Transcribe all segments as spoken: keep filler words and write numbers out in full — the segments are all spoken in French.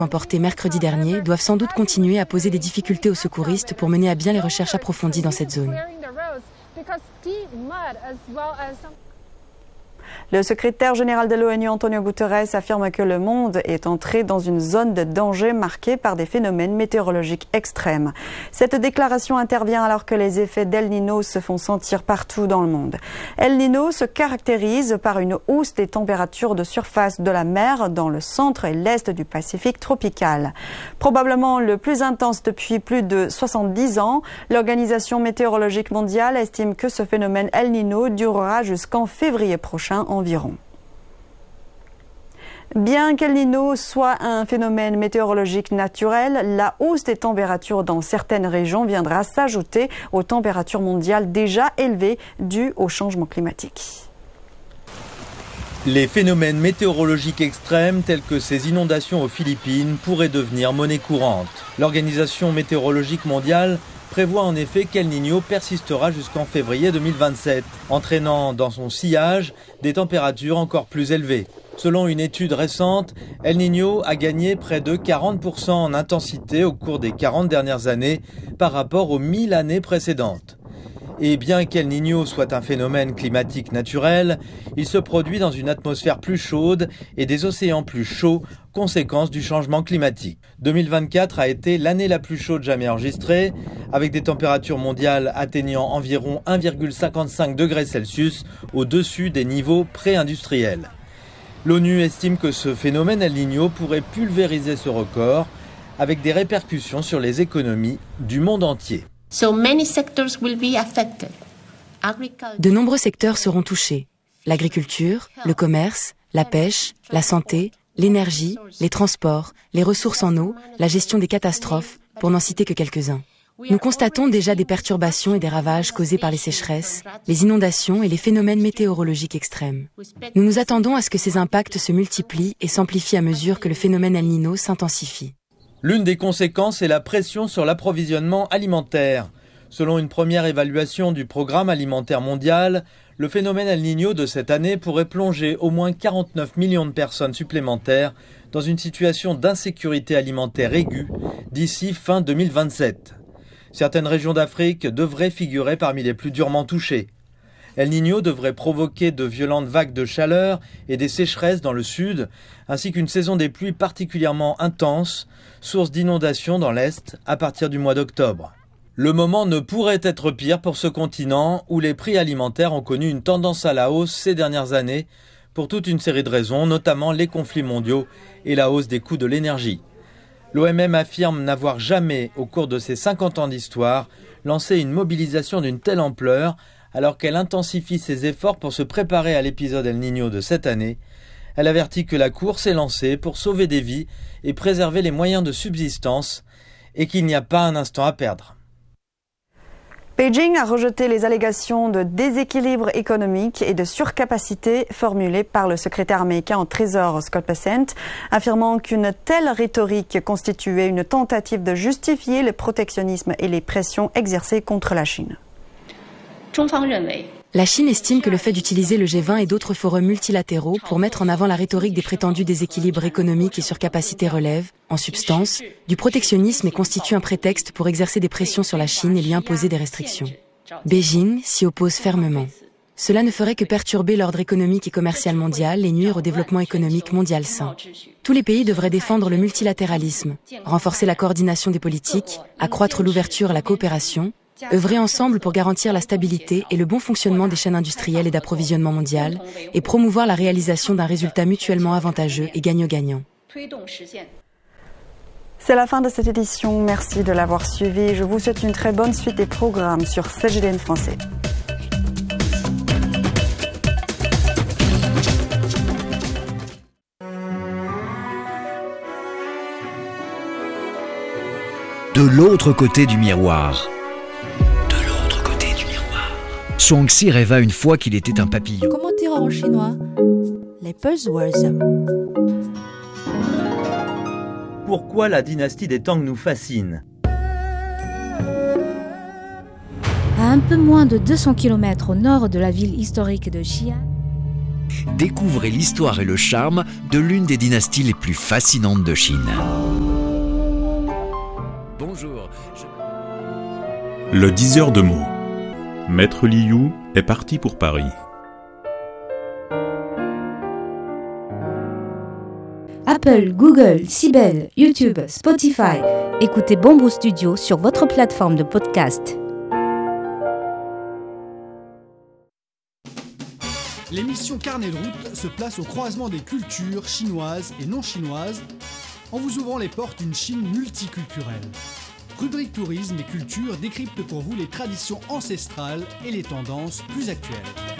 emportés mercredi dernier doivent sans doute continuer à poser des difficultés aux secouristes pour mener à bien les recherches approfondies dans cette zone. Le secrétaire général de l'ONU, Antonio Guterres, affirme que le monde est entré dans une zone de danger marquée par des phénomènes météorologiques extrêmes. Cette déclaration intervient alors que les effets d'El Niño se font sentir partout dans le monde. El Niño se caractérise par une hausse des températures de surface de la mer dans le centre et l'est du Pacifique tropical. Probablement le plus intense depuis plus de soixante-dix ans, l'Organisation météorologique mondiale estime que ce phénomène El Niño durera jusqu'en février prochain environ. Bien qu'El Niño soit un phénomène météorologique naturel, la hausse des températures dans certaines régions viendra s'ajouter aux températures mondiales déjà élevées dues au changement climatique. Les phénomènes météorologiques extrêmes tels que ces inondations aux Philippines pourraient devenir monnaie courante. L'Organisation météorologique mondiale prévoit en effet qu'El Niño persistera jusqu'en février deux mille vingt-sept, entraînant dans son sillage des températures encore plus élevées. Selon une étude récente, El Niño a gagné près de quarante pour cent en intensité au cours des quarante dernières années par rapport aux mille années précédentes. Et bien qu'El Niño soit un phénomène climatique naturel, il se produit dans une atmosphère plus chaude et des océans plus chauds, conséquence du changement climatique. deux mille vingt-quatre a été l'année la plus chaude jamais enregistrée, avec des températures mondiales atteignant environ un virgule cinquante-cinq degrés Celsius au-dessus des niveaux pré-industriels. L'ONU estime que ce phénomène El Niño pourrait pulvériser ce record, avec des répercussions sur les économies du monde entier. De nombreux secteurs seront touchés. L'agriculture, le commerce, la pêche, la santé, l'énergie, les transports, les ressources en eau, la gestion des catastrophes, pour n'en citer que quelques-uns. Nous constatons déjà des perturbations et des ravages causés par les sécheresses, les inondations et les phénomènes météorologiques extrêmes. Nous nous attendons à ce que ces impacts se multiplient et s'amplifient à mesure que le phénomène El Niño s'intensifie. L'une des conséquences est la pression sur l'approvisionnement alimentaire. Selon une première évaluation du Programme alimentaire mondial, le phénomène El Niño de cette année pourrait plonger au moins quarante-neuf millions de personnes supplémentaires dans une situation d'insécurité alimentaire aiguë d'ici fin deux mille vingt-sept. Certaines régions d'Afrique devraient figurer parmi les plus durement touchées. El Niño devrait provoquer de violentes vagues de chaleur et des sécheresses dans le sud, ainsi qu'une saison des pluies particulièrement intense, source d'inondations dans l'Est à partir du mois d'octobre. Le moment ne pourrait être pire pour ce continent où les prix alimentaires ont connu une tendance à la hausse ces dernières années pour toute une série de raisons, notamment les conflits mondiaux et la hausse des coûts de l'énergie. L'O M M affirme n'avoir jamais, au cours de ses cinquante ans d'histoire, lancé une mobilisation d'une telle ampleur alors qu'elle intensifie ses efforts pour se préparer à l'épisode El Niño de cette année. Elle avertit que la course est lancée pour sauver des vies et préserver les moyens de subsistance et qu'il n'y a pas un instant à perdre. Beijing a rejeté les allégations de déséquilibre économique et de surcapacité formulées par le secrétaire américain au Trésor Scott Bessent, affirmant qu'une telle rhétorique constituait une tentative de justifier le protectionnisme et les pressions exercées contre la Chine. La Chine estime que le fait d'utiliser le G vingt et d'autres forums multilatéraux pour mettre en avant la rhétorique des prétendus déséquilibres économiques et surcapacité relève, en substance, du protectionnisme et constitue un prétexte pour exercer des pressions sur la Chine et lui imposer des restrictions. Beijing s'y oppose fermement. Cela ne ferait que perturber l'ordre économique et commercial mondial et nuire au développement économique mondial sain. Tous les pays devraient défendre le multilatéralisme, renforcer la coordination des politiques, accroître l'ouverture à la coopération, œuvrer ensemble pour garantir la stabilité et le bon fonctionnement des chaînes industrielles et d'approvisionnement mondiales et promouvoir la réalisation d'un résultat mutuellement avantageux et gagnant-gagnant. C'est la fin de cette édition. Merci de l'avoir suivi. Je vous souhaite une très bonne suite des programmes sur C G D N français. De l'autre côté du miroir. Zhuangzi rêva une fois qu'il était un papillon. Comment dire en chinois? Les buzzwords. Pourquoi la dynastie des Tang nous fascine? À un peu moins de deux cents kilomètres au nord de la ville historique de Xi'an, découvrez l'histoire et le charme de l'une des dynasties les plus fascinantes de Chine. Bonjour. Je... Le diseur de mots. Maître Liu est parti pour Paris. Apple, Google, Sibel, YouTube, Spotify. Écoutez Bamboo Studio sur votre plateforme de podcast. L'émission Carnet de route se place au croisement des cultures chinoises et non chinoises en vous ouvrant les portes d'une Chine multiculturelle. Rubrique tourisme et culture décrypte pour vous les traditions ancestrales et les tendances plus actuelles.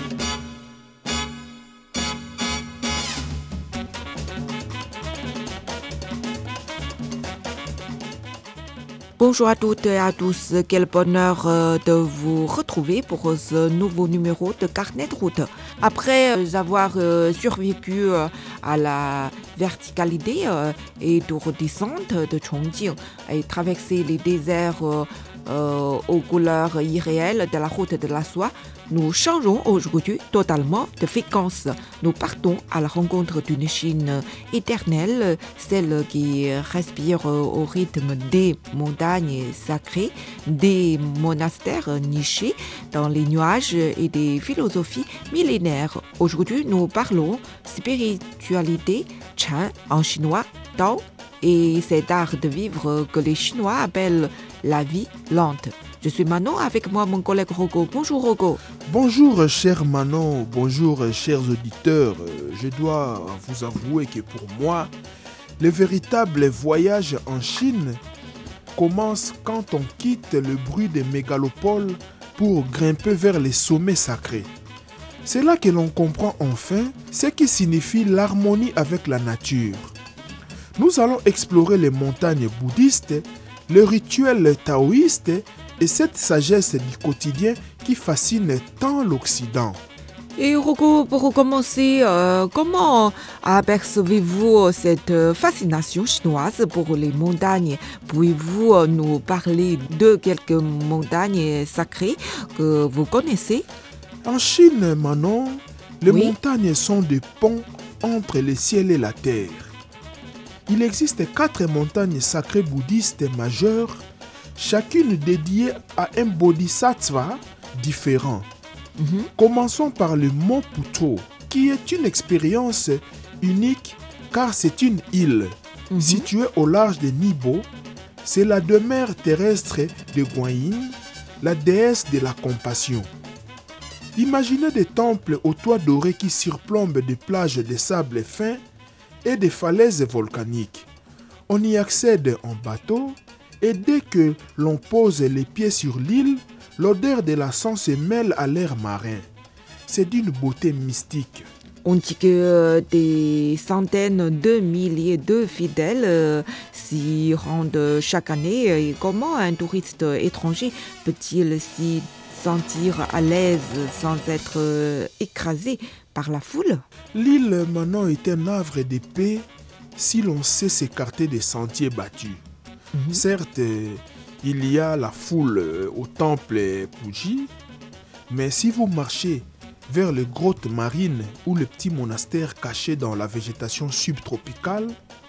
Bonjour à toutes et à tous, quel bonheur de vous retrouver pour ce nouveau numéro de Carnet de route. Après avoir survécu à la verticalité étourdissante de Chongqing et traversé les déserts euh, aux couleurs irréelles de la route de la soie, nous changeons aujourd'hui totalement de fréquence. Nous partons à la rencontre d'une Chine éternelle, celle qui respire au rythme des montagnes sacrées, des monastères nichés dans les nuages et des philosophies millénaires. Aujourd'hui, nous parlons spiritualité, Chan en chinois, Tao, et cet art de vivre que les Chinois appellent la vie lente. Je suis Manon, avec moi mon collègue Rogo. Bonjour Rogo. Bonjour cher Manon, bonjour chers auditeurs. Je dois vous avouer que pour moi, le véritable voyage en Chine commence quand on quitte le bruit des mégalopoles pour grimper vers les sommets sacrés. C'est là que l'on comprend enfin ce qui signifie l'harmonie avec la nature. Nous allons explorer les montagnes bouddhistes, le rituel taoïste et cette sagesse du quotidien qui fascine tant l'Occident. Et Rogo, pour commencer, euh, comment apercevez-vous cette fascination chinoise pour les montagnes? Pouvez-vous nous parler de quelques montagnes sacrées que vous connaissez? En Chine, Manon, les oui. montagnes sont des ponts entre le ciel et la terre. Il existe quatre montagnes sacrées bouddhistes majeures, chacune dédiée à un bodhisattva différent. Mm-hmm. Commençons par le mont Putuo, qui est une expérience unique car c'est une île. Mm-hmm. Située au large de Nibo, c'est la demeure terrestre de Guanyin, la déesse de la compassion. Imaginez des temples aux toits dorés qui surplombent des plages de sable fin et des falaises volcaniques. On y accède en bateau et dès que l'on pose les pieds sur l'île, l'odeur de l'encens se mêle à l'air marin. C'est d'une beauté mystique. On dit que des centaines de milliers de fidèles euh, s'y rendent chaque année. Et comment un touriste étranger peut-il s'y sentir à l'aise sans être euh, écrasé par la foule? L'île Manon est un havre de paix si l'on sait s'écarter des sentiers battus. Mm-hmm. Certes, il y a la foule au temple Puji, mais si vous marchez vers les grottes marines ou les petits monastères cachés dans la végétation subtropicale,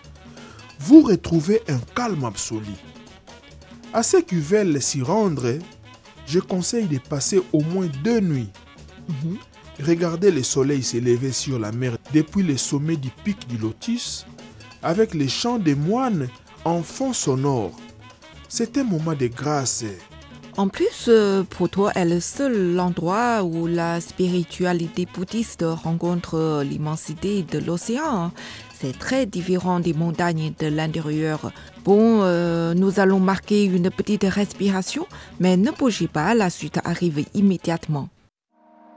vous retrouvez un calme absolu. À ceux qui veulent s'y rendre, je conseille de passer au moins deux nuits. Mm-hmm. Regardez le soleil s'élever sur la mer depuis le sommet du pic du Lotus, avec les chants des moines en fond sonore. C'est un moment de grâce. En plus, pour toi, est le seul endroit où la spiritualité bouddhiste rencontre l'immensité de l'océan. C'est très différent des montagnes de l'intérieur. Bon, euh, nous allons marquer une petite respiration, mais ne bougez pas, la suite arrive immédiatement.